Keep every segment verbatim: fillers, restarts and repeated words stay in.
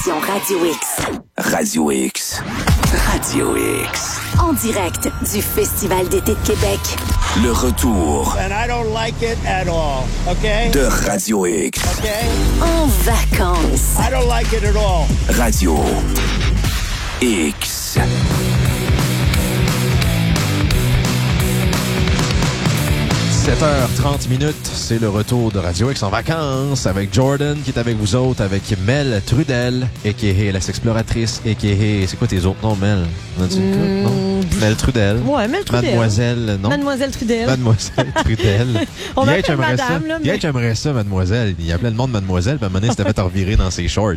l'application Radio X. Radio X. Radio X. En direct du Festival d'été de Québec. Le retour. And I don't like it at all, okay? De Radio X. Okay? En vacances. I don't like it at all. Radio X. sept heures trente minutes, c'est le retour de Radio X en vacances avec Jordan qui est avec vous autres, avec Mel Trudel, a k a la sexploratrice, a k a... C'est quoi tes autres noms, Mel? Mm. Non? Mel Trudel. Ouais, Mel Trudel. Mademoiselle, non? Mademoiselle Trudel. Mademoiselle Trudel. On Bien, m'appelle madame, ça. là. Bien, Mais... j'aimerais ça, mademoiselle. Il appelait le monde mademoiselle, puis à un moment donné, il s'était fait revirer dans ses shorts.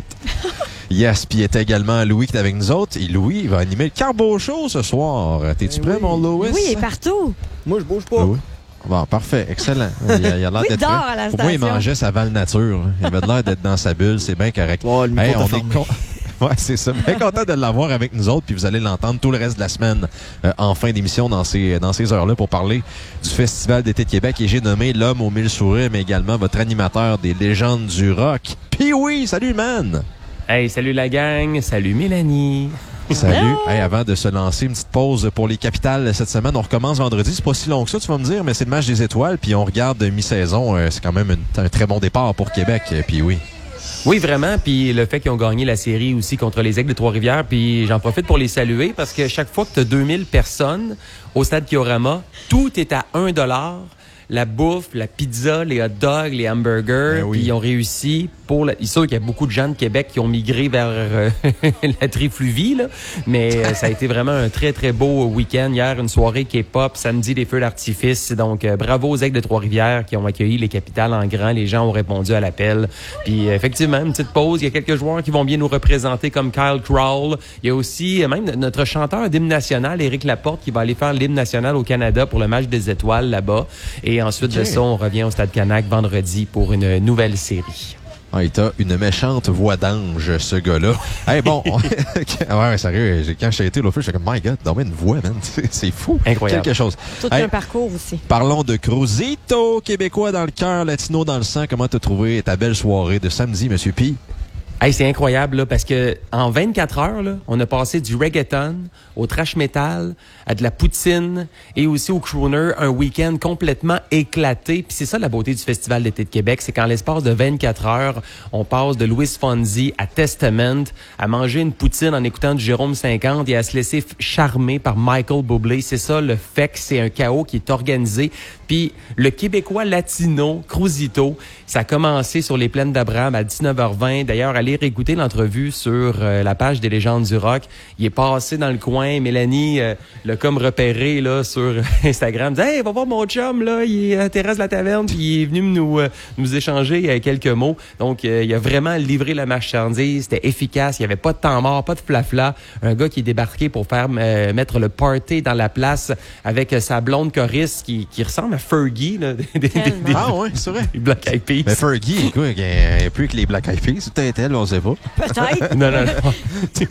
Yes, puis il était également Louis qui est avec nous autres. Et Louis va animer le Carbo Show ce soir. T'es-tu prêt, oui. mon Louis? Oui, il est partout. Moi, je bouge pas. Louis? Bon, parfait, excellent. Il a, il a l'air Oui, d'être dort prêt. à la Pour moi, il station. mangeait sa val nature. Il avait l'air d'être dans sa bulle, c'est bien correct. Oh, le micro Hey, t'a on fermé. est con... Ouais, c'est ça. Bien content de l'avoir avec nous autres, puis vous allez l'entendre tout le reste de la semaine euh, en fin d'émission dans ces, dans ces heures-là pour parler du Festival d'été de Québec. Et j'ai nommé l'homme aux mille sourires, mais également votre animateur des légendes du rock. Puis oui, salut, man! Hey, salut la gang, salut Mélanie. Salut. Hello. Hey, avant de se lancer, une petite pause pour les capitales cette semaine. On recommence vendredi. C'est pas si long que ça, tu vas me dire, mais c'est le match des étoiles. Puis on regarde mi-saison. Euh, c'est quand même une, un très bon départ pour Québec. Euh, Puis oui. Oui, vraiment. Puis le fait qu'ils ont gagné la série aussi contre les Aigles de Trois-Rivières. Puis j'en profite pour les saluer parce que chaque fois que tu as deux mille personnes au stade Kiorama, tout est à un dollar. La bouffe, la pizza, les hot dogs, les hamburgers. Ben oui. Puis ils ont réussi pour... La... Il est sûr qu'il y a beaucoup de gens de Québec qui ont migré vers euh, la trifluvie, là. Mais euh, ça a été vraiment un très, très beau week-end. Hier, une soirée K-pop. Samedi, des feux d'artifice. Donc, euh, bravo aux Aigles de Trois-Rivières qui ont accueilli les capitales en grand. Les gens ont répondu à l'appel. Puis, euh, effectivement, une petite pause. Il y a quelques joueurs qui vont bien nous représenter comme Kyle Crowell. Il y a aussi euh, même notre chanteur d'hymne national, Éric Laporte, qui va aller faire l'hymne national au Canada pour le match des étoiles là-bas. Et ensuite Okay. de ça, on revient au Stade Canac vendredi pour une nouvelle série. Ah, il t'a une méchante voix d'ange, ce gars-là. Hey, bon. On... ouais, sérieux. j'ai- Quand j'ai été l'autre fois, j'étais comme, my God, dormir une voix, man. C'est, c'est fou. Incroyable. Quelque chose. Tout Hey, un parcours aussi. parlons de Cruzito, québécois dans le cœur, latino dans le sang. Comment t'as trouvé ta belle soirée de samedi, Monsieur P? Hey, c'est incroyable là, parce que en vingt-quatre heures, là, on a passé du reggaeton au trash metal, à de la poutine et aussi au crooner, un week-end complètement éclaté. Puis c'est ça la beauté du Festival d'été de Québec, c'est qu'en l'espace de vingt-quatre heures, on passe de Louis Fonzi à Testament, à manger une poutine en écoutant du Jérôme cinquante et à se laisser f- charmer par Michael Bublé. C'est ça le fait que c'est un chaos qui est organisé. Puis le Québécois latino, Cruzito, ça a commencé sur les plaines d'Abraham à dix-neuf heures vingt. D'ailleurs, allez réécouter l'entrevue sur euh, la page des légendes du rock. Il est passé dans le coin. Mélanie euh, l'a comme repéré là sur Instagram. Elle dit, hey, va voir mon chum, là, il est à la terrasse de la taverne, puis il est venu nous, euh, nous échanger euh, quelques mots. Donc, euh, il a vraiment livré la marchandise. C'était efficace. Il n'y avait pas de temps mort, pas de flafla. Un gars qui est débarqué pour faire euh, mettre le party dans la place avec euh, sa blonde choriste qui, qui ressemble à Fergie, là, des, des, des, des, Ah ouais, c'est vrai. des Black Eyed Peas. Mais Fergie, écoute, il y a plus que les Black Eyed Peas. C'est peut-être elle, on sait pas. Peut-être. Non, non, non.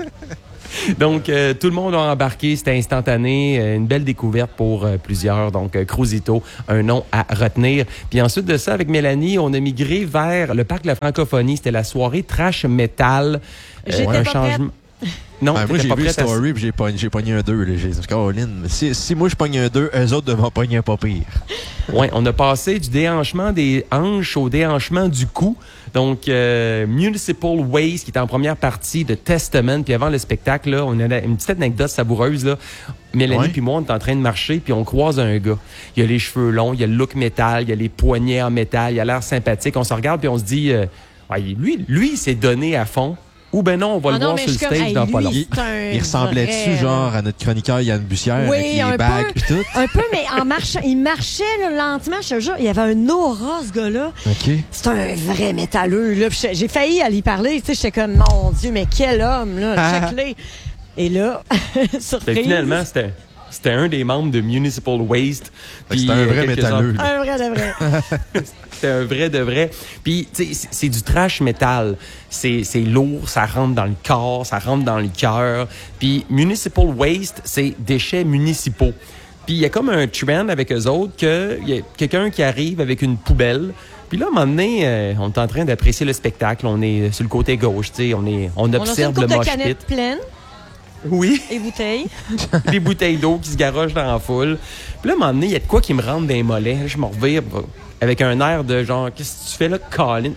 Donc, euh, tout le monde a embarqué, c'était instantané, euh, une belle découverte pour euh, plusieurs. Donc, euh, Cruzito, un nom à retenir. Puis ensuite de ça, avec Mélanie, on a migré vers le Parc de la Francophonie. C'était la soirée trash metal. J'étais un pas prête. Non, Ben, moi, t'étais j'ai pas vu prête à- Story puis j'ai pogné, j'ai pogné un deux. J'ai dit, Caroline, si, si moi je pogne un deux, eux autres devront pogner un pas pire. Oui, on a passé du déhanchement des hanches au déhanchement du cou. Donc, euh, Municipal Waste, qui est en première partie de Testament. Puis avant le spectacle, là, on a une petite anecdote savoureuse. Là. Mélanie Ouais. puis moi, on est en train de marcher, puis on croise un gars. Il a les cheveux longs, il a le look métal, il a les poignets en métal, il a l'air sympathique. On se regarde, puis on se dit, euh, ouais, lui, lui, il s'est donné à fond. Ou ben non, on va Ah le non, voir mais sur le je suis comme, stage hey, dans pas lui, long. c'est un Il ressemblait-tu vrai- genre à notre chroniqueur Yann Bussière Oui, avec un les bagues peu. pis tout? Un peu, mais en marchant, il marchait là, lentement, je te jure. Il y avait un aura, ce gars-là. OK. C'est un vrai métalleux, là. Puis j'ai- j'ai failli aller y parler, tu sais. J'étais comme, mon Dieu, mais quel homme, là. Check-les. Et là, surprise. Fait que finalement, c'était... C'était un des membres de Municipal Waste. Fait que Puis, c'était un euh, vrai quelques métalleux, heures- là. un vrai de vrai. C'était un vrai de vrai. Puis, tu sais, c'est- c'est du trash métal. C'est c'est lourd, ça rentre dans le corps, ça rentre dans le cœur. Puis, Municipal Waste, c'est déchets municipaux. Puis, il y a comme un trend avec eux autres que il y a quelqu'un qui arrive avec une poubelle, Puis là, à un moment donné, euh, on est en train d'apprécier le spectacle. On est sur le côté gauche, tu sais, on, est, on observe on a le une mosh coupe de pit. canettes pleines Oui, et bouteilles. des bouteilles d'eau qui se garochent dans la foule. Puis là, à un moment donné, il y a de quoi qui me rentre dans les mollets. Je me revire avec un air de genre, qu'est-ce que tu fais là, Colin?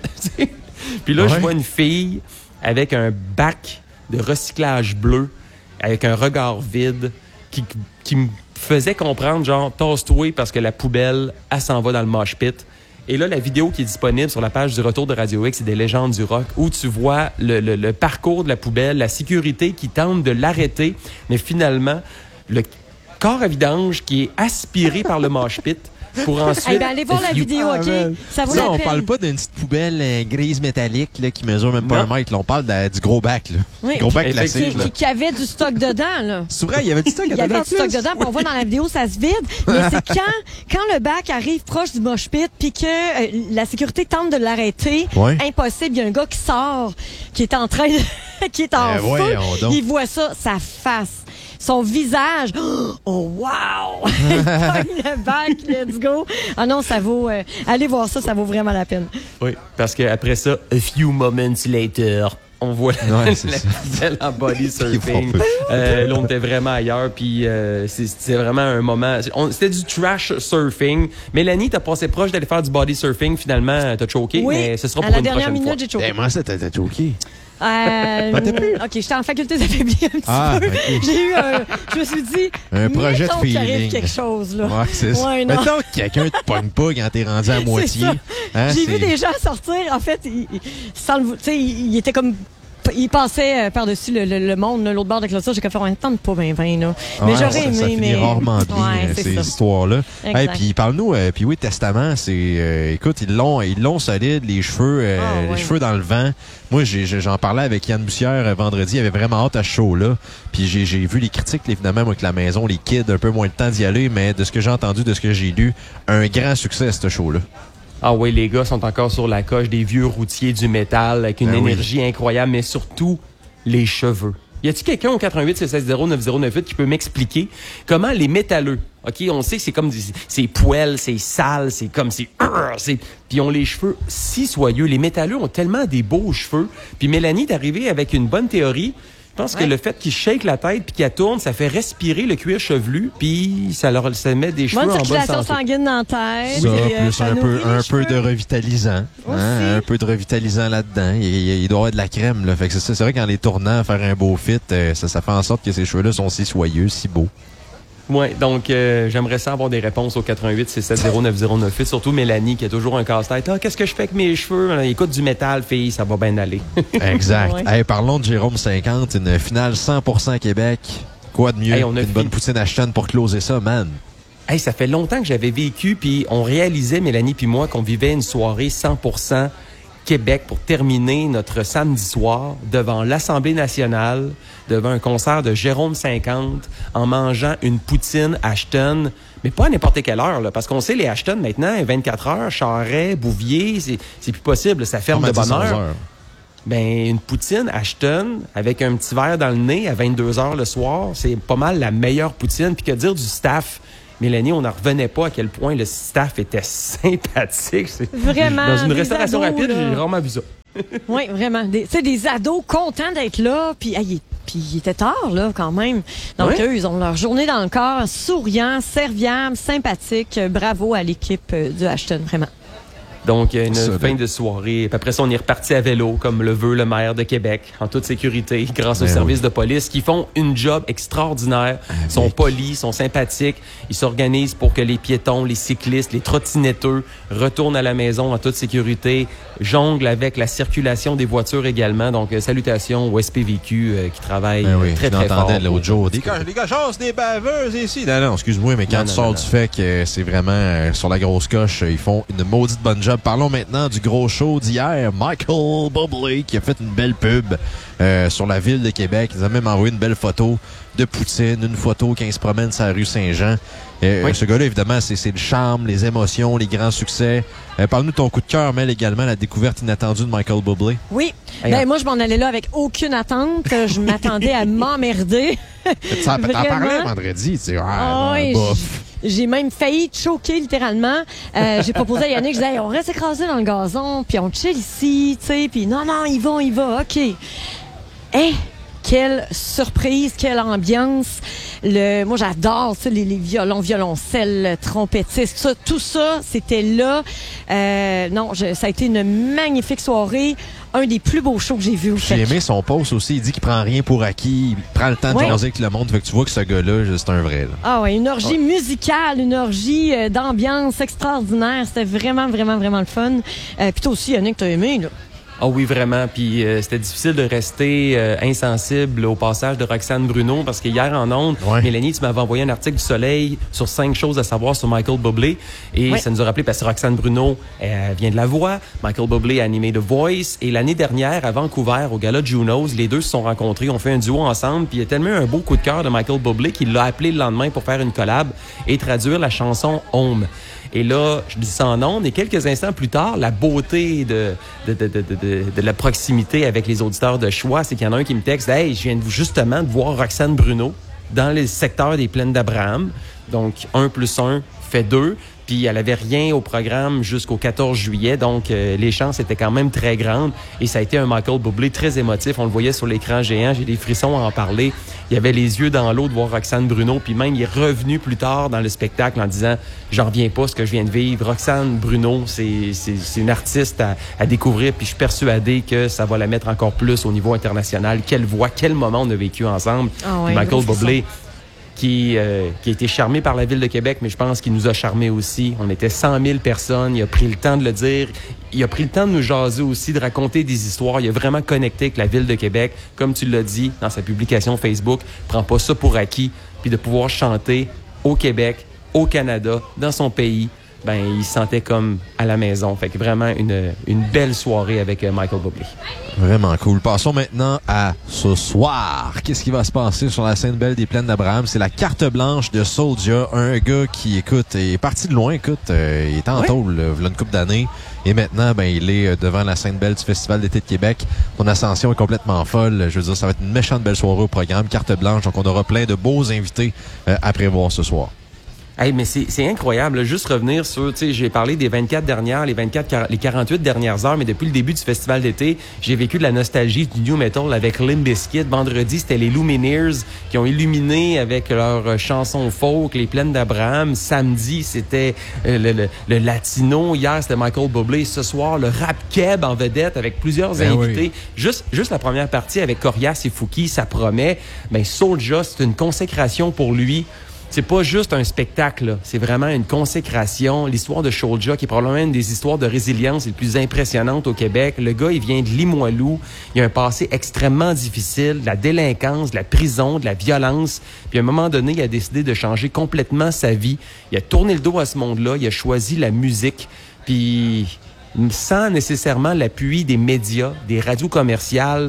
Puis là, Ouais. je vois une fille avec un bac de recyclage bleu, avec un regard vide, qui, qui me faisait comprendre, genre, tasse-toi parce que la poubelle, elle s'en va dans le mosh pit. Et là, la vidéo qui est disponible sur la page du Retour de Radio X, c'est des légendes du rock, où tu vois le, le, le parcours de la poubelle, la sécurité qui tente de l'arrêter, mais finalement, le corps à vidange qui est aspiré par le mosh pit pour ensuite... Eh ben, allez voir la vidéo, Ah, OK? man. Ça vaut Ça, la on peine. parle pas d'une petite poubelle euh, grise métallique là, qui mesure même pas Non. un mètre. Là. On parle de- du gros bac. Là. Oui. Gros bac Effectivement. classique. Qui, là. qui, qui avait du stock dedans, là. C'est vrai, il y avait du stock Il y avait du stock dedans, puis on voit dans la vidéo, ça se vide. Mais c'est quand, quand le bac arrive proche du mosh pit, puis que euh, la sécurité tente de l'arrêter, Ouais. impossible. Il y a un gars qui sort, qui est en train de, qui est en Eh, feu. voyons donc. Il voit ça, sa face, son visage. Oh, wow! Il pogne le bac, let's go. Ah non, ça vaut... euh, allez voir ça, ça vaut vraiment la peine. Oui, parce qu'après ça, a few moments later, on voit la, Ouais, c'est la ça. poubelle en body surfing. Ils font peu. Euh, là, on était vraiment ailleurs, puis euh, c'est- c'était vraiment un moment... on- C'était du trash surfing. Mélanie, t'as passé proche d'aller faire du body surfing, finalement, t'as choqué, Oui, mais ce sera à pour la une dernière prochaine minute, fois. j'ai choqué. Eh, moi, ça, t'as t'as choqué. Euh, Ah, t'as pu? OK, j'étais en faculté d'affaiblir un petit Ah, peu. ok. J'ai eu un... Je me suis dit... Un projet de mettons qu'il arrive feeling. quelque chose, là. Ouais, c'est ça. Ouais, non. Mettons que quelqu'un te pogne pas quand t'es rendu à moitié. ça. Hein, J'ai c'est- vu des gens sortir, en fait, ils, ils- sans le- tu sais, ils ils étaient comme... Ils passaient euh, par-dessus le, le, le monde, là, l'autre bord de clôture. J'ai comme fait, on tente pas ben ben, là. Mais Ouais, j'aurais ça, aimé, ça finit mais... rarement bien, Ouais, euh, c'est ces ça. histoires-là. Exact. Hey, puis parle-nous, euh, puis oui, Testament, c'est... euh, écoute, ils l'ont ils l'ont solide, les cheveux euh, Ah, les ouais. cheveux dans le vent. Moi, j'ai- j'ai- j'en parlais avec Yann Bussière euh, vendredi. Il avait vraiment hâte à ce show-là. Puis j'ai j'ai vu les critiques, évidemment, moi, que la maison, les kids, un peu moins de temps d'y aller. Mais de ce que j'ai entendu, de ce que j'ai lu, un grand succès, ce show-là. Ah oui, les gars sont encore sur la coche des vieux routiers du métal avec une Ben oui. énergie incroyable, mais surtout les cheveux. Y a-t-il quelqu'un au quatre un huit six sept zéro neuf zéro neuf huit qui peut m'expliquer comment les métalleux, OK, on sait que c'est comme des, c'est poêle, c'est sale, c'est comme c'est c'est puis ils ont les cheveux si soyeux. Les métalleux ont tellement des beaux cheveux. Puis Mélanie est arrivée avec une bonne théorie. Je pense que Ouais. le fait qu'ils shake la tête puis qu'ils tourne, ça fait respirer le cuir chevelu, puis ça leur ça met des cheveux Bonne en bonne circulation santé. sanguine dans la tête. Ça, puis, euh, plus ça un peu, nourrit les un peu cheveux. de revitalisant. Aussi. Hein, un peu de revitalisant là-dedans. Il, il- il doit y avoir de la crème. Là. Fait que c'est ça. C'est vrai qu'en les tournant, faire un beau fit, euh, ça, ça fait en sorte que ces cheveux-là sont si soyeux, si beaux. Ouais, donc euh, j'aimerais ça avoir des réponses au quatre un huit six sept zéro neuf zéro neuf huit, surtout Mélanie qui a toujours un casse-tête. Ah, qu'est-ce que je fais avec mes cheveux? Écoute du métal, fille, ça va bien aller. Exact. Ouais. Hey, parlons de Jérôme cinquante, une finale cent pour cent Québec. Quoi de mieux Hey, on a qu'une fait- bonne poutine Ashton pour closer ça, man? Hey, ça fait longtemps que j'avais vécu, puis on réalisait, Mélanie puis moi, qu'on vivait une soirée cent pour cent Québec pour terminer notre samedi soir devant l'Assemblée nationale, devant un concert de Jérôme cinquante, en mangeant une poutine Ashton, mais pas à n'importe quelle heure, là, parce qu'on sait les Ashton maintenant, vingt-quatre heures, Charret, Bouvier, c'est c'est plus possible, ça ferme de Comme à bonne dix, onze heure. heures. Ben, une poutine Ashton avec un petit verre dans le nez à vingt-deux heures le soir, c'est pas mal la meilleure poutine. Puis que dire du staff? Mélanie, on n'en revenait pas à quel point le staff était sympathique. C'est- Vraiment, Dans une des restauration ados, rapide, là. j'ai rarement vu ça. Oui, vraiment. Tu sais, des ados contents d'être là, puis ah, il, puis il était tard, là, quand même. Donc, Ouais. eux, ils ont leur journée dans le corps, souriants, serviables, sympathiques. Bravo à l'équipe euh, du Ashton, vraiment. Donc, une Ça, fin ben. de soirée. Puis après ça, on est reparti à vélo, comme le veut le maire de Québec, en toute sécurité, grâce aux Ben services oui. de police qui font une job extraordinaire. Ils sont polis, sont sympathiques. Ils s'organisent pour que les piétons, les cyclistes, les trottinetteux retournent à la maison en toute sécurité, jonglent avec la circulation des voitures également. Donc, euh, salutations au S P V Q euh, qui travaille Ben oui, très, je très fort. l'entendais l'autre jour. Des, pour- co- des cochons, des baveuses ici. Non, non, excuse-moi, mais quand Non, tu non, sors non, du non. fait que c'est vraiment euh, sur la grosse coche, euh, ils font une maudite bonne job. Parlons maintenant du gros show d'hier. Michael Bublé qui a fait une belle pub euh, sur la ville de Québec. Ils ont même envoyé une belle photo de Poutine, une photo quand il se promène sur la rue Saint-Jean. Euh, Oui. Ce gars-là, évidemment, c'est c'est le charme, les émotions, les grands succès. Euh, Parle-nous de ton coup de cœur, mais également la découverte inattendue de Michael Bublé. Oui. Hey, Ben, hein. moi, je m'en allais là avec aucune attente. Je m'attendais à m'emmerder. T'en t'en Vraiment? parlais vendredi. Tu sais, ah, Ah ben, oui, bof. j'ai même failli choquer littéralement. Euh, j'ai proposé à Yannick, je disais, hey, on reste écrasé dans le gazon, puis on chill ici, tu sais, puis non, non, il va, il va, OK. Hey, quelle surprise, quelle ambiance. Le, moi, j'adore ça, les, les violons, violoncelles, trompettistes, tout ça, tout ça, c'était là. Euh, non, je, ça a été une magnifique soirée. Un des plus beaux shows que j'ai vus. J'ai aimé son post aussi. Il dit qu'il prend rien pour acquis. Il prend le temps de ouais. jaser avec le monde. Fait que tu vois que ce gars-là, c'est un vrai. Là. Ah ouais, une orgie ouais. musicale, une orgie euh, d'ambiance extraordinaire. C'était vraiment, vraiment, vraiment le fun. Euh, Puis toi aussi, Yannick, t'as aimé, là. Ah oui, vraiment. Puis euh, c'était difficile de rester euh, insensible au passage de Roxane Bruno parce que hier en ondes, ouais. Mélanie, tu m'avais envoyé un article du Soleil sur cinq choses à savoir sur Michael Bublé. Et ouais. ça nous a rappelé parce que Roxane Bruno elle vient de La Voix. Michael Bublé a animé The Voice. Et l'année dernière, à Vancouver, au gala Junos, les deux se sont rencontrés, ont fait un duo ensemble. Puis il y a tellement eu un beau coup de cœur de Michael Bublé qu'il l'a appelé le lendemain pour faire une collab et traduire la chanson Home. Et là, je dis ça en ondes, et quelques instants plus tard, la beauté de, de, de, de, de, de la proximité avec les auditeurs de choix, c'est qu'il y en a un qui me texte « Hey, je viens de, justement de voir Roxane Bruno dans le secteur des Plaines d'Abraham. » Donc, un plus un fait deux. Puis elle avait rien au programme jusqu'au quatorze juillet, donc euh, les chances étaient quand même très grandes. Et ça a été un Michael Bublé très émotif. On le voyait sur l'écran géant. J'ai des frissons à en parler. Il y avait les yeux dans l'eau de voir Roxane Bruno. Puis même, il est revenu plus tard dans le spectacle en disant « J'en reviens pas ce que je viens de vivre. Roxane Bruno, c'est, c'est, c'est une artiste à, à découvrir. Puis je suis persuadé que ça va la mettre encore plus au niveau international. Quelle voix, quel moment on a vécu ensemble. Oh ouais, Michael Bublé. Qui, euh, qui a été charmé par la Ville de Québec, mais je pense qu'il nous a charmés aussi. On était cent mille personnes. Il a pris le temps de le dire. Il a pris le temps de nous jaser aussi, de raconter des histoires. Il a vraiment connecté avec la Ville de Québec. Comme tu l'as dit dans sa publication Facebook, prends pas ça pour acquis. Puis de pouvoir chanter au Québec, au Canada, dans son pays, ben il se sentait comme à la maison. Fait que vraiment une, une belle soirée avec Michael Bublé. Vraiment cool. Passons maintenant à ce soir. Qu'est-ce qui va se passer sur la scène belle des Plaines d'Abraham? C'est la carte blanche de Soulja, un gars qui, écoute, est parti de loin, écoute, euh, il était en oui. tôle, là, il y a une couple d'années. Et maintenant, ben, il est devant la scène belle du Festival d'été de Québec. Son ascension est complètement folle. Je veux dire, ça va être une méchante belle soirée au programme. Carte blanche, donc on aura plein de beaux invités euh, à prévoir ce soir. Hey, mais c'est, c'est incroyable, là. Juste revenir sur, tu sais, j'ai parlé des vingt-quatre dernières, les vingt-quatre, les quarante-huit dernières heures, mais depuis le début du festival d'été, j'ai vécu de la nostalgie du new metal avec Limp Bizkit. Vendredi, c'était les Lumineers qui ont illuminé avec leur chanson folk, les Plaines d'Abraham. Samedi, c'était euh, le, le, le latino. Hier, c'était Michael Bublé. Ce soir, le rap keb en vedette avec plusieurs ben invités. Oui. Juste, juste la première partie avec Corias et Fouki, ça promet. Ben, Soulja, c'est une consécration pour lui. C'est pas juste un spectacle, là. C'est vraiment une consécration. L'histoire de Soulja, qui est probablement une des histoires de résilience les plus impressionnantes au Québec. Le gars, il vient de Limoilou. Il a un passé extrêmement difficile, de la délinquance, de la prison, de la violence. Puis à un moment donné, il a décidé de changer complètement sa vie. Il a tourné le dos à ce monde-là. Il a choisi la musique. Puis sans nécessairement l'appui des médias, des radios commerciales,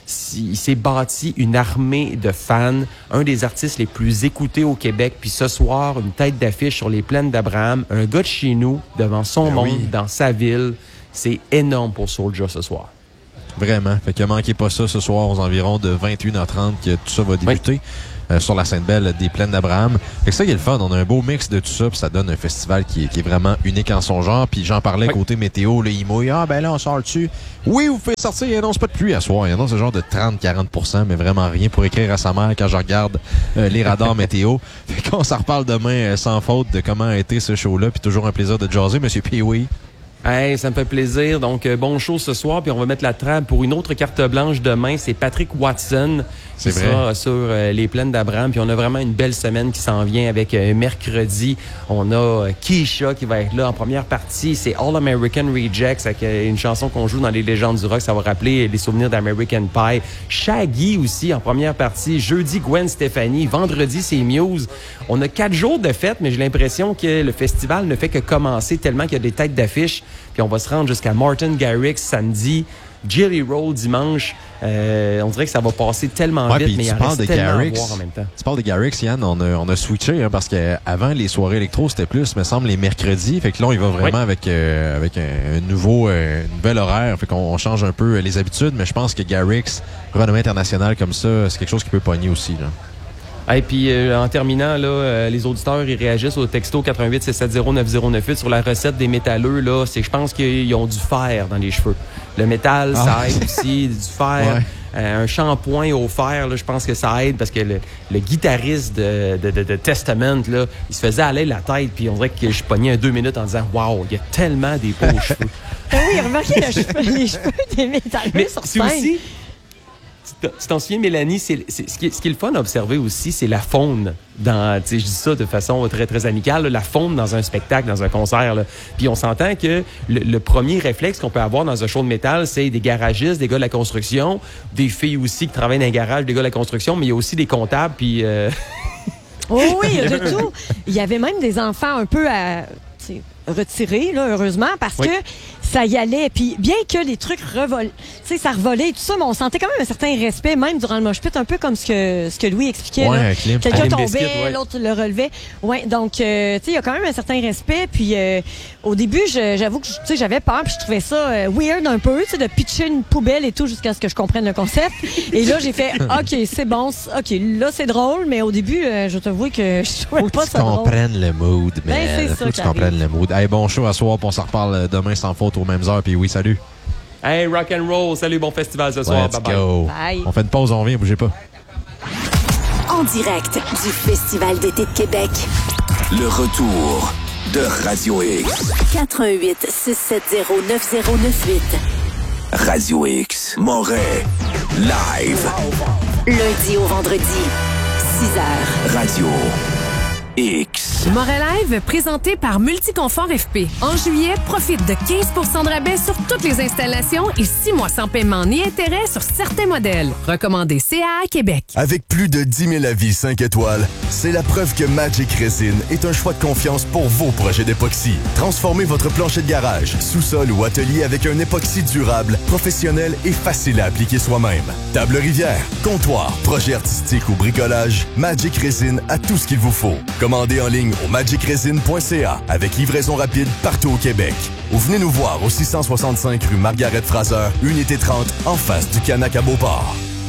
il s'est bâti une armée de fans, un des artistes les plus écoutés au Québec. Puis ce soir, une tête d'affiche sur les Plaines d'Abraham, un gars de chez nous, devant son ben monde, oui. dans sa ville. C'est énorme pour Soulja ce soir. Vraiment. Fait que manquez pas ça ce soir aux environs de vingt et une heures trente que tout ça va débuter. Oui. Euh, sur la scène belle des Plaines d'Abraham. Fait que ça, il y a le fun. On a un beau mix de tout ça, puis ça donne un festival qui est, qui est vraiment unique en son genre. Puis j'en parlais oui. côté météo, là, il mouille. Ah, ben là, on sort dessus. Oui, vous faites sortir, il annonce pas de pluie à soir. Il annonce ce genre de trente à quarante pour cent, mais vraiment rien pour écrire à sa mère quand je regarde euh, les radars météo. Fait qu'on s'en reparle demain euh, sans faute de comment a été ce show-là. Puis toujours un plaisir de jaser, Monsieur Pee-Wee. Hey, ça me fait plaisir. Donc, euh, bon show ce soir. Puis on va mettre la trame pour une autre carte blanche demain. C'est Patrick Watson qui C'est sera vrai. sur euh, les Plaines d'Abraham. Puis on a vraiment une belle semaine qui s'en vient avec euh, mercredi. On a euh, Keisha qui va être là en première partie. C'est All American Rejects avec euh, une chanson qu'on joue dans les légendes du rock. Ça va rappeler les souvenirs d'American Pie. Shaggy aussi en première partie. Jeudi, Gwen Stefani. Vendredi, c'est Muse. On a quatre jours de fête, mais j'ai l'impression que le festival ne fait que commencer tellement qu'il y a des têtes d'affiche. Puis on va se rendre jusqu'à Martin Garrix samedi, Jelly Roll dimanche. Euh, on dirait que ça va passer tellement ouais, vite, mais il en reste de tellement Garrix, à voir en même temps. Tu parles de Garrix, Yann, on a, on a switché hein, parce qu'avant, les soirées électro, c'était plus, me semble, les mercredis. Fait que là, il va vraiment oui. avec, euh, avec un, un nouveau euh, un nouvel horaire. Fait qu'on on change un peu les habitudes, mais je pense que Garrix, renommé international comme ça, c'est quelque chose qui peut pogner aussi. Là. Et puis, euh, en terminant, là, euh, les auditeurs, ils réagissent au texto quatre un huit six sept zéro neuf zéro neuf huit sur la recette des métalleux. Là, c'est, je pense qu'ils ont du fer dans les cheveux. Le métal, ah. ça aide aussi, du fer. Ouais. Euh, un shampoing au fer, là, je pense que ça aide parce que le, le guitariste de, de, de, de Testament, là, il se faisait aller la tête, puis on dirait que je pognais un deux minutes en disant « Wow, il y a tellement des beaux cheveux. » Ah oui, remarquez le cheveu, les cheveux des métalleux Mais sur c'est scène. Aussi, tu t'en souviens, Mélanie, c'est, c'est, ce, qui est, ce qui est le fun à observer aussi, c'est la faune. Dans, je dis ça de façon très, très amicale, là, la faune dans un spectacle, dans un concert. Là. Puis on s'entend que le, le premier réflexe qu'on peut avoir dans un show de métal, c'est des garagistes, des gars de la construction, des filles aussi qui travaillent dans un garage, des gars de la construction, mais il y a aussi des comptables, puis... Euh... Oh oui, il y a de tout. Il y avait même des enfants un peu à... retirés, là, heureusement, parce oui. que ça y allait. Puis bien que les trucs revolent, tu sais, ça revolait et tout ça, mais on sentait quand même un certain respect, même durant le mosh pit, un peu comme ce que ce que Louis expliquait. Ouais, là. Clip. Quelqu'un Clip tombait, Biscuit, ouais. l'autre le relevait. Ouais, donc, euh, tu sais, il y a quand même un certain respect. Puis euh, au début, je, j'avoue que tu sais, j'avais peur, puis je trouvais ça euh, weird un peu, tu sais, de pitcher une poubelle et tout jusqu'à ce que je comprenne le concept. Et là, j'ai fait, OK, c'est bon, OK, là, c'est drôle, mais au début, euh, je t'avoue que je trouvais faut pas que ça tu drôle. comprennes le mood, mais ben, c'est faut ça que tu comprennes le mood. Hey, bon show à soir, puis on s'en reparle demain sans faute aux mêmes heures, puis oui, salut. Hey, rock and roll, salut, bon festival ce soir. Let's bye go. Bye. On fait une pause, on revient, bougez pas. En direct du Festival d'été de Québec. Le retour de Radio X. quatre un huit six sept zéro neuf zéro neuf huit. Radio X. Moret. Live. Lundi au vendredi. six heures. Radio X. Moret Live, présenté par Multiconfort F P. En juillet, profite de quinze pour cent de rabais sur toutes les installations et six mois sans paiement ni intérêt sur certains modèles. Recommandé C A A Québec. Avec plus de dix mille avis cinq étoiles, c'est la preuve que Magic Resin est un choix de confiance pour vos projets d'époxy. Transformez votre plancher de garage, sous-sol ou atelier avec un époxy durable, professionnel et facile à appliquer soi-même. Table rivière, comptoir, projet artistique ou bricolage, Magic Resin a tout ce qu'il vous faut. Commandez en ligne au magic resin point c a avec livraison rapide partout au Québec. Ou venez nous voir au six cent soixante-cinq rue Margaret-Fraser, unité trente, en face du Canac à Beauport.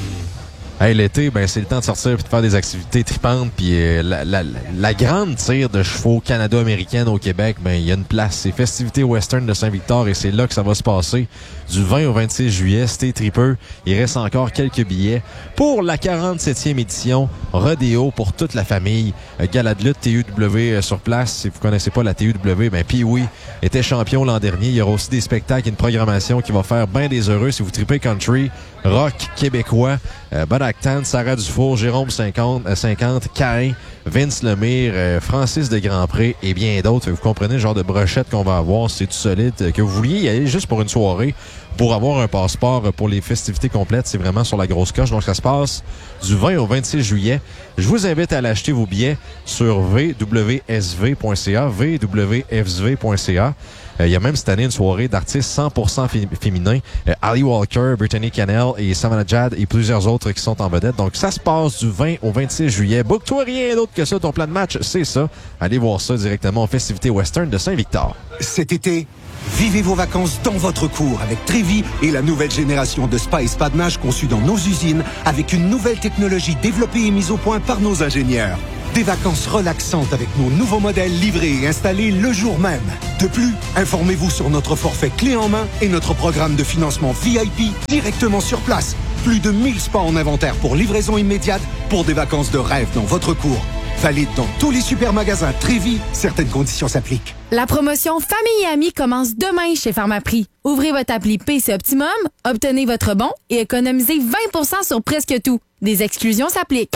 Hey, l'été, ben c'est le temps de sortir et de faire des activités tripantes. Puis euh, la, la, la grande tire de chevaux Canada-américaine au Québec, ben il y a une place. C'est Festivités Western de Saint-Victor et c'est là que ça va se passer. Du vingt au vingt-six juillet, c'était tripeux. Il reste encore quelques billets pour la quarante-septième édition. Rodéo pour toute la famille. Euh, Gala de lutte T U W euh, sur place. Si vous connaissez pas la T U W, ben Pee-Wee était champion l'an dernier. Il y aura aussi des spectacles et une programmation qui va faire bien des heureux si vous tripez country, rock québécois. Euh, Badactan, Sarah Dufour, Jérôme cinquante, euh, cinquante, Cain, Vince Lemire, euh, Francis de Grandpré et bien d'autres. Vous comprenez le genre de brochette qu'on va avoir. C'est tout solide. Euh, que vous vouliez y aller juste pour une soirée, pour avoir un passeport pour les festivités complètes, c'est vraiment sur la grosse coche. Donc, ça se passe du vingt au vingt-six juillet. Je vous invite à aller acheter vos billets sur v w s v point c a, v w s v point c a. Euh, il y a même cette année une soirée d'artistes cent pour cent fé- féminins. Euh, Ali Walker, Brittany Cannell et Savannah Jad et plusieurs autres qui sont en vedette. Donc, ça se passe du vingt au vingt-six juillet. Book-toi rien d'autre que ça. Ton plan de match, c'est ça. Allez voir ça directement aux festivités Western de Saint-Victor. Cet été, vivez vos vacances dans votre cour avec Trévi et la nouvelle génération de spa et spa de nage conçue dans nos usines avec une nouvelle technologie développée et mise au point par nos ingénieurs. Des vacances relaxantes avec nos nouveaux modèles livrés et installés le jour même. De plus, informez-vous sur notre forfait clé en main et notre programme de financement V I P directement sur place. Plus de mille spas en inventaire pour livraison immédiate pour des vacances de rêve dans votre cour. Valide dans tous les supermagasins Trévi. Certaines conditions s'appliquent. La promotion Famille et Amis commence demain chez Pharmaprix. Ouvrez votre appli P C Optimum, obtenez votre bon et économisez vingt pour cent sur presque tout. Des exclusions s'appliquent.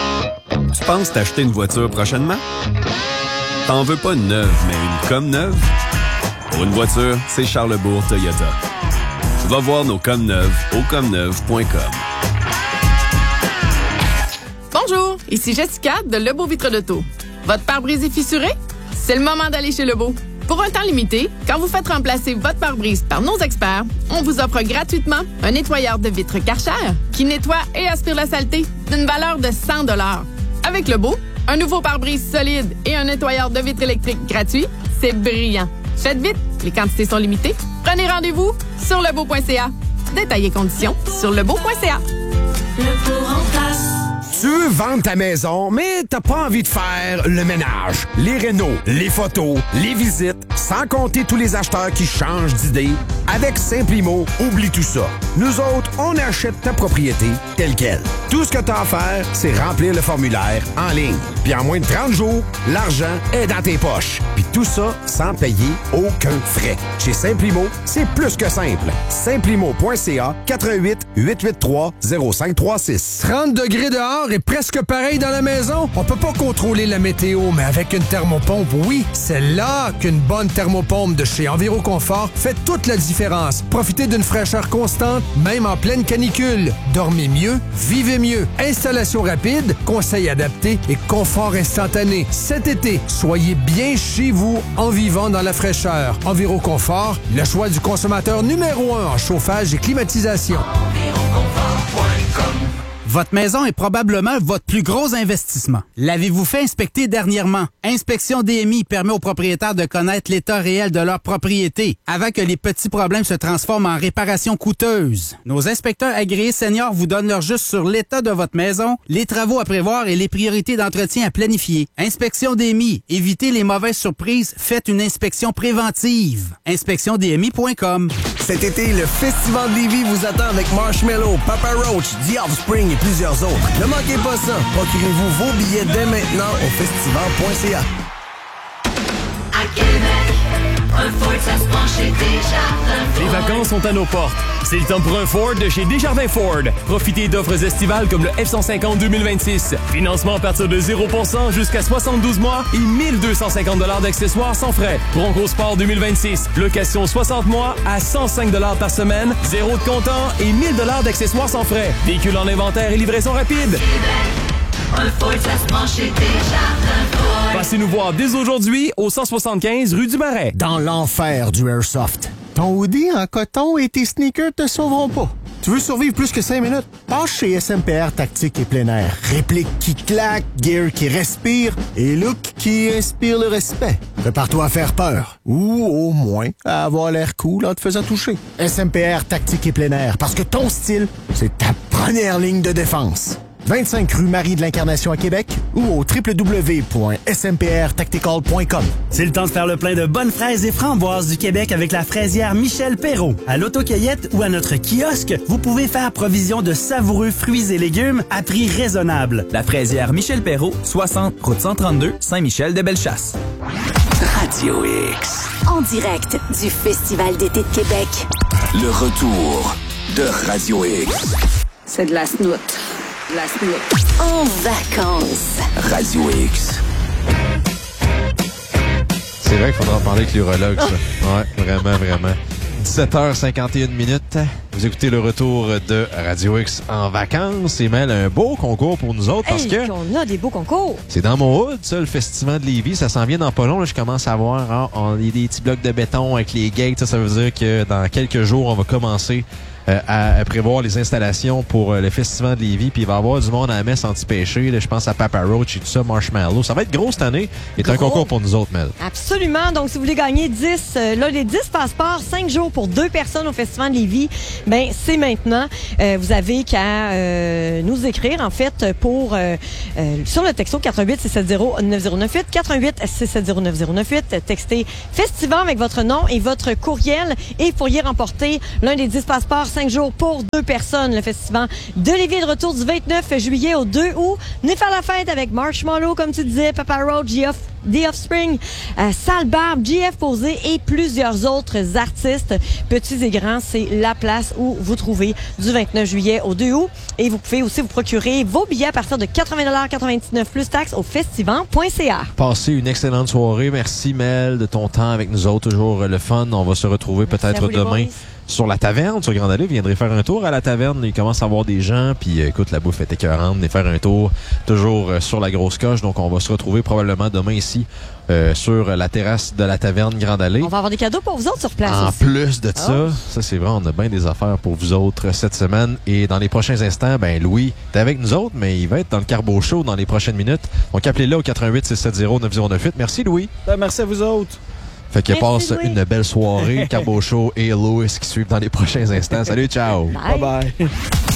Tu penses t'acheter une voiture prochainement? T'en veux pas une neuve, mais une comme neuve? Pour une voiture, c'est Charlebourg Toyota. Va voir nos comme neuves au comme neuve point com. Bonjour, ici Jessica de Lebeau Vitre d'Auto. Votre pare-brise est fissuré? C'est le moment d'aller chez Lebeau. Pour un temps limité, quand vous faites remplacer votre pare-brise par nos experts, on vous offre gratuitement un nettoyeur de vitres Karcher qui nettoie et aspire la saleté d'une valeur de cent dollars. Avec Lebeau, un nouveau pare-brise solide et un nettoyeur de vitres électriques gratuit, c'est brillant. Faites vite, les quantités sont limitées. Prenez rendez-vous sur lebeau point c a. Détails et conditions sur lebeau point c a. Le pour remplace. Tu veux vendre ta maison, mais t'as pas envie de faire le ménage, les rénaux, les photos, les visites, sans compter tous les acheteurs qui changent d'idée. Avec Simplimo, oublie tout ça. Nous autres, on achète ta propriété telle quelle. Tout ce que t'as à faire, c'est remplir le formulaire en ligne. Puis en moins de trente jours, l'argent est dans tes poches. Puis tout ça sans payer aucun frais. Chez Simplimo, c'est plus que simple. Simplimo point c a quatre un huit, huit huit trois, zéro cinq trois six. trente degrés dehors et presque pareil dans la maison. On peut pas contrôler la météo, mais avec une thermopompe, oui, c'est là qu'une bonne thermopompe de chez Enviroconfort fait toute la différence. Profitez d'une fraîcheur constante, même en pleine canicule. Dormez mieux, vivez mieux. Installation rapide, conseils adaptés et confort instantané. Cet été, soyez bien chez vous en vivant dans la fraîcheur. Enviroconfort, le choix du consommateur numéro un en chauffage et climatisation. Votre maison est probablement votre plus gros investissement. L'avez-vous fait inspecter dernièrement? Inspection D M I permet aux propriétaires de connaître l'état réel de leur propriété avant que les petits problèmes se transforment en réparations coûteuses. Nos inspecteurs agréés seniors vous donnent leur juste sur l'état de votre maison, les travaux à prévoir et les priorités d'entretien à planifier. Inspection D M I. Évitez les mauvaises surprises. Faites une inspection préventive. inspection d m i point com. Cet été, le Festival de Lévis vous attend avec Marshmello, Papa Roach, The Offspring et plusieurs autres. Ne manquez pas ça. Procurez-vous vos billets dès maintenant au festival point c a. À Québec, un Ford, ça se prend chez Desjardins. Les vacances sont à nos portes. C'est le temps pour un Ford de chez Desjardins Ford. Profitez d'offres estivales comme le F cent cinquante deux mille vingt-six. Financement à partir de zéro pour cent jusqu'à soixante-douze mois et mille deux cent cinquante dollars d'accessoires sans frais. Bronco Sport deux mille vingt-six. Location soixante mois à cent cinq dollars par semaine. Zéro de comptant et mille dollars d'accessoires sans frais. Véhicule en inventaire et livraison rapide. Un Ford, ça se prend chez Desjardins Ford. Passez nous voir dès aujourd'hui au cent soixante-quinze rue du Marais. Dans l'enfer du Airsoft, ton hoodie en coton et tes sneakers te sauveront pas. Tu veux survivre plus que cinq minutes? Passe chez S M P R Tactique et Plein Air. Réplique qui claque, gear qui respire et look qui inspire le respect. Prépare-toi à faire peur. Ou au moins à avoir l'air cool en te faisant toucher. S M P R Tactique et Plein Air, parce que ton style, c'est ta première ligne de défense. vingt-cinq rue Marie de l'Incarnation à Québec ou au w w w point s m p r tactical point com. C'est le temps de faire le plein de bonnes fraises et framboises du Québec avec la fraisière Michel Perrault. À l'autocueillette ou à notre kiosque, vous pouvez faire provision de savoureux fruits et légumes à prix raisonnable. La fraisière Michel Perrault, soixante, route cent trente-deux, Saint-Michel-de-Bellechasse. Radio X. En direct du Festival d'été de Québec. Le retour de Radio X. C'est de la snoute. La snoute. En vacances. Radio X. C'est vrai qu'il faudra en parler avec l'urologue, ça. Ouais, vraiment, vraiment. dix-sept heures cinquante et une minutes. Vous écoutez le retour de Radio X en vacances. Et Mel, un beau concours pour nous autres parce hey, que... on a des beaux concours. C'est dans mon hood, ça, le festival de Lévis. Ça s'en vient dans pas long. Là, je commence à voir, hein, on a des petits blocs de béton avec les gates. Ça, ça veut dire que dans quelques jours, on va commencer euh, à, à prévoir les installations pour euh, le festival de Lévis. Puis il va y avoir du monde à la messe anti-péché. Là, je pense à Papa Roach et tout ça, Marshmello. Ça va être gros cette année. C'est un concours pour nous autres, Mel. Absolument. Donc, si vous voulez gagner dix, euh, là, les dix passeports, cinq jours pour deux personnes au festival de Lévis, ben c'est maintenant. Euh, vous avez qu'à euh, nous écrire, en fait, pour euh, euh, sur le texto quatre un huit six sept zéro neuf zéro neuf huit, quatre un huit six sept zéro neuf zéro neuf huit. Textez Festival avec votre nom et votre courriel et vous pourriez remporter l'un des dix passeports, cinq jours pour deux personnes. Le festival de Lévis est de retour du vingt-neuf juillet au deux août. Venez faire la fête avec Marshmello, comme tu disais, Papa Roach, The Offspring, euh, Sale Barbe, J F Posé et plusieurs autres artistes, petits et grands. C'est la place où vous trouvez du vingt-neuf juillet au deux août. Et vous pouvez aussi vous procurer vos billets à partir de quatre-vingts dollars quatre-vingt-dix-neuf plus taxes au festival point c a. Passez une excellente soirée. Merci, Mel, de ton temps avec nous autres. Toujours le fun. On va se retrouver peut-être demain sur la taverne, sur Grande Allée. Vous viendrez faire un tour à la taverne. Il commence à avoir des gens. Puis, écoute, la bouffe est écœurante. Venez faire un tour toujours euh, sur la grosse coche. Donc, on va se retrouver probablement demain ici euh, sur la terrasse de la taverne Grande Allée. On va avoir des cadeaux pour vous autres sur place En aussi. plus de ça, oh. ça c'est vrai, on a bien des affaires pour vous autres cette semaine. Et dans les prochains instants, ben Louis, t'es avec nous autres, mais il va être dans le Carbo Show dans les prochaines minutes. Donc, appelez-le au quatre un huit six sept zéro neuf zéro neuf huit. Merci, Louis. Ben, merci à vous autres. Fait qu'il passe Louis. une belle soirée. Carbo Show et Louis qui suivent dans les prochains instants. Salut, ciao. Bye. Bye bye.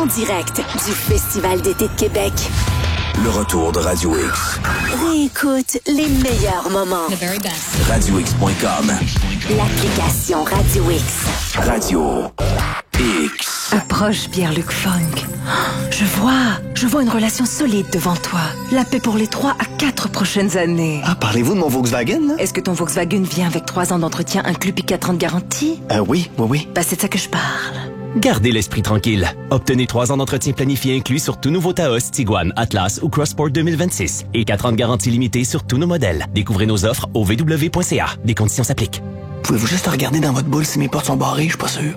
en direct du Festival d'été de Québec. Le retour de Radio X. Réécoute les meilleurs moments. The very best. radio x point com. L'application Radio X. Radio X. Approche Pierre-Luc Funk. Je vois, je vois une relation solide devant toi. La paix pour les trois à quatre prochaines années. Ah, parlez-vous de mon Volkswagen, là? Est-ce que ton Volkswagen vient avec trois ans d'entretien inclus puis quatre ans de garantie? Euh, oui, oui, oui. Bah, c'est de ça que je parle. Gardez l'esprit tranquille. Obtenez trois ans d'entretien planifié inclus sur tout nouveau Taos, Tiguan, Atlas ou Crossport deux mille vingt-six et quatre ans de garantie limitée sur tous nos modèles. Découvrez nos offres au v w point c a. Des conditions s'appliquent. Pouvez-vous juste regarder dans votre boule si mes portes sont barrées? Je suis pas sûr.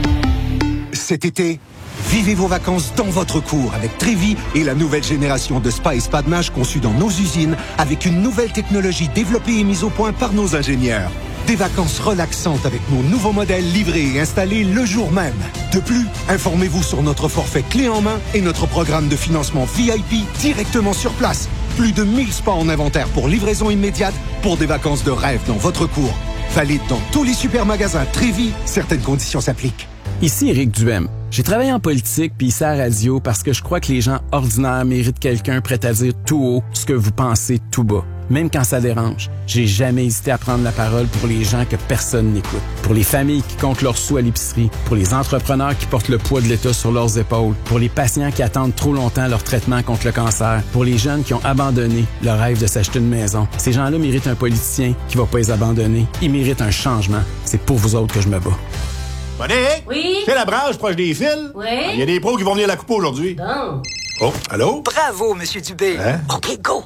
Cet été, vivez vos vacances dans votre cour avec Trévi et la nouvelle génération de spa et spa de nage conçue dans nos usines avec une nouvelle technologie développée et mise au point par nos ingénieurs. Des vacances relaxantes avec nos nouveaux modèles livrés et installés le jour même. De plus, informez-vous sur notre forfait clé en main et notre programme de financement V I P directement sur place. Plus de mille spas en inventaire pour livraison immédiate pour des vacances de rêve dans votre cour. Valide dans tous les supermagasins Trévi. Certaines conditions s'appliquent. Ici Éric Duhem. J'ai travaillé en politique puis ici à la radio parce que je crois que les gens ordinaires méritent quelqu'un prêt à dire tout haut ce que vous pensez tout bas. Même quand ça dérange, j'ai jamais hésité à prendre la parole pour les gens que personne n'écoute. Pour les familles qui comptent leurs sous à l'épicerie, pour les entrepreneurs qui portent le poids de l'État sur leurs épaules, pour les patients qui attendent trop longtemps leur traitement contre le cancer, pour les jeunes qui ont abandonné le rêve de s'acheter une maison. Ces gens-là méritent un politicien qui va pas les abandonner. Ils méritent un changement. C'est pour vous autres que je me bats. Monique? Oui? C'est la branche proche des fils? Oui? Il y a des pros qui vont venir la couper aujourd'hui. Bon. Oh, allô? Bravo, Monsieur Dubé. Hein? OK, go.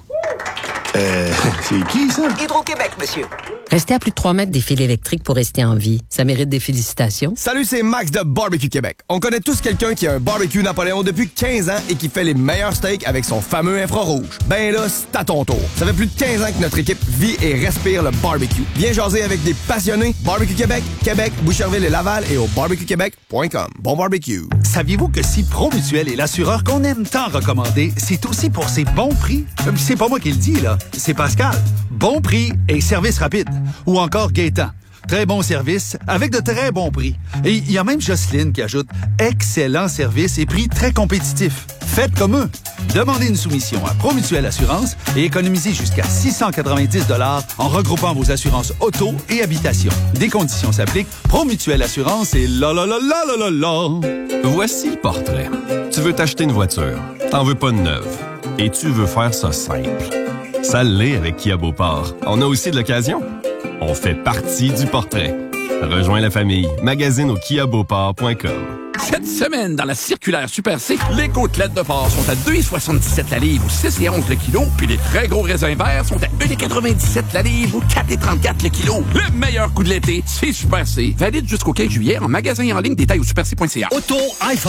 Euh, c'est qui, ça? Hydro-Québec, monsieur. Rester à plus de trois mètres des fils électriques pour rester en vie, ça mérite des félicitations. Salut, c'est Max de Barbecue Québec. On connaît tous quelqu'un qui a un barbecue Napoléon depuis quinze ans et qui fait les meilleurs steaks avec son fameux infrarouge. Ben là, c'est à ton tour. Ça fait plus de quinze ans que notre équipe vit et respire le barbecue. Viens jaser avec des passionnés. Barbecue Québec, Québec, Boucherville et Laval et au barbecue québec point com. Bon barbecue. Saviez-vous que si Promutuel est l'assureur qu'on aime tant recommander, c'est aussi pour ses bons prix? C'est pas moi qui le dis, là. C'est Pascal. Bon prix et service rapide. Ou encore Gaétan. Très bon service avec de très bons prix. Et il y a même Jocelyne qui ajoute excellent service et prix très compétitifs. Faites comme eux. Demandez une soumission à Promutuel Assurance et économisez jusqu'à six cent quatre-vingt-dix dollars en regroupant vos assurances auto et habitation. Des conditions s'appliquent. Promutuel Assurance et la la la la la la la. Voici le portrait. Tu veux t'acheter une voiture. T'en veux pas de neuve. Et tu veux faire ça simple. Ça l'est avec Kia Beauport. On a aussi de l'occasion. On fait partie du portrait. Rejoins la famille. Magazine au kia beauport point com. Cette semaine, dans la circulaire Super C, les côtelettes de porc sont à deux virgule soixante-dix-sept la livre ou six virgule onze le kilo, puis les très gros raisins verts sont à un virgule quatre-vingt-dix-sept la livre ou quatre virgule trente-quatre le kilo. Le meilleur coup de l'été, c'est Super C. Valide jusqu'au quinze juillet en magasin et en ligne, détail au super c point c a. Auto, iPhone.